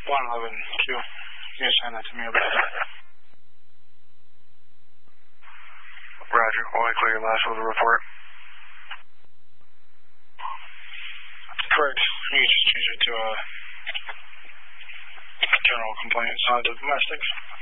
111Q. You can send that to me over there. Roger. Will I clear your last with a report? Correct. You can just change it to a general complaint, not domestic.